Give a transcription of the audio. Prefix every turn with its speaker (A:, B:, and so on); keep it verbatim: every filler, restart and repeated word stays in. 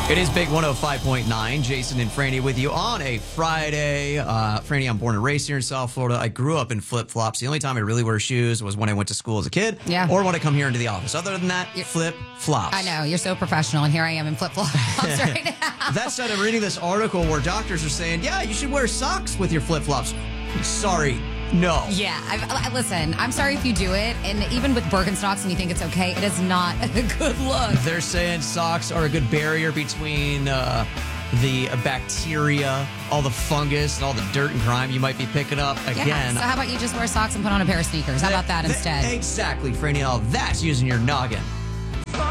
A: It is Big one oh five point nine. Jason and Franny with you on a Friday. Uh, Franny, I'm born and raised here in South Florida. I grew up in flip-flops. The only time I really wear shoes was when I went to school as a kid
B: Yeah.
A: or when I come here into the office. Other than that,
B: You're-
A: flip-flops.
B: I know, you're so professional, and here I am in flip-flops right now.
A: That said, I'm reading this article where doctors are saying, yeah, you should wear socks with your flip-flops. Sorry, no.
B: Yeah, I've, I, listen, I'm sorry if you do it, and even with Birkenstocks and you think it's okay, it is not a good look.
A: They're saying socks are a good barrier between uh, the bacteria, all the fungus, and all the dirt and grime you might be picking up. Again,
B: Yeah, so how about you just wear socks and put on a pair of sneakers? How about that
A: Th-
B: instead?
A: Exactly, Franny. Now that's using your noggin.